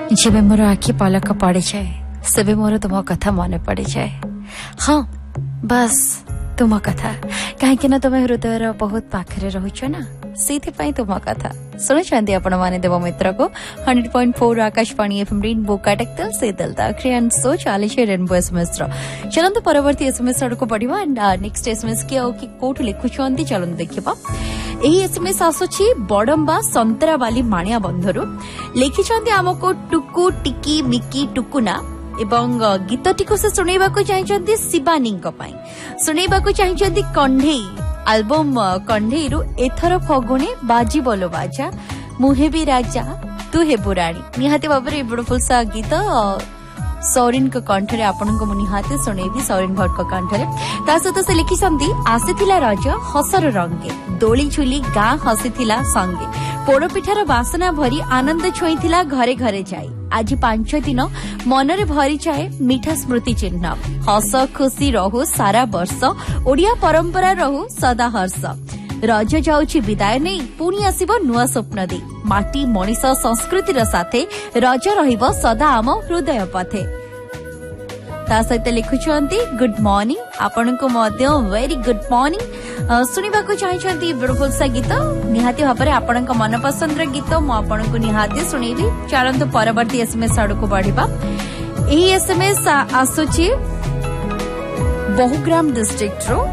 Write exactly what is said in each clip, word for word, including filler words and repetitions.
जेबे मोर आखि पलक पड़ जाए सेबे मोर तुम कथा मन पड़ जाए। हाँ बस तुम कथा कहीं ना तुम हृदय बहुत पाखरे रहुच ना से तुम कथा शुणुंट आपण मैंने देव मित्र को hundred point four Akashvani FM rainbow काटकतल से दलता सो चली रेनबो एसएमएस चलते परवर्ती एसएमएस आड़ को बढ़िया एंड नेक्स्ट एसएमएस के कौट लिखुंट चलते देखा यही एसएमएस आसुची बड़म्बा संतरावाली माणिया बंधरु लिखिंट आमको टुकु टिकी मिकी टुकुना एवं गीतटी को से सुनेबा को चाहिए शिवानी शुणेबा चाहिए कंढे आल्बम कंढे रु एथर फगुणे बाजी बोलो बाजा मुहे भी राजा तू हे बुराणी निहाती भाव में ब्यूटीफुल सा गीत सौरिन को कंठरे आपण को निहाती सुनेबी सौरिन भट्ट को कंठरे ता सहित से लिखिसंती आसीथिला रज हसर रंगे दोली झुली गाँ हसीथिला संगे पोड़पिठार बासना भरी आनंद छोईथिला घरे घरे जाई आज पांच दिन मनरे भरी जाए मीठा स्मृति चिन्ह हस खुशी रहू सारा वर्ष ओडिया परंपरा रहू सदा हर्ष रज जाउची विदाय नहीं पुणी आसीबो नुआ स्वप्न दे माटी मनीष संस्कृतिर साथे रज रहिबो सदा आम हृदय पथे ता सहित लिखुछंती गुड मॉर्निंग आपण को मध्य वेरी गुड मॉर्निंग सुनिबा को चाहिए ब्यूटीफुल सा गीत निहाती भाव में आपण मन पसंद गीत मु आपण को निहाती सुनेबी चलते परवर्ती एसएमएस आड़ को बढ़िबा एही एसएमएस आसुची बहुग्राम डिस्ट्रिक्ट रो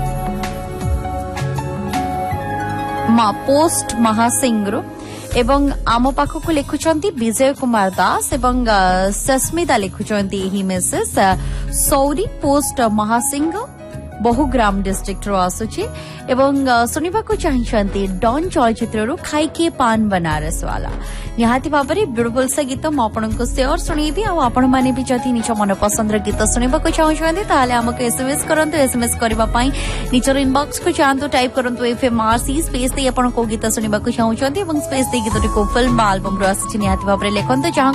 मा पोस्ट महासिंह एवं आम पाखक लिखुंट विजय कुमार दास एवं सस्मिता लिखुंट यही मेसेज सौरी पोस्ट महासिंह बहुग्राम डिस्ट्रिक्ट रो आसुची एवं सुनिबा को चाहिए डॉन चलचित्र रो खाई के पान बनारस वाला निहाती भाव में ब्यूटीफुल सा गीत मु आपनको शेयर सुनेबी आ आपण माने भी जति निज मन पसंद गीत सुनिबा को चाहछन्ते ताले हमके एसएमएस करंतु एसएमएस करबा पई निजर इनबॉक्स को जानतो टाइप करंतु एफएमआरसी स्पेस दे आपण को गीत सुनिबा को चाहछन्ते एवं स्पेस दे गीतटी को फिल्म एल्बम रो आसी निहाती भाव में लेखंतु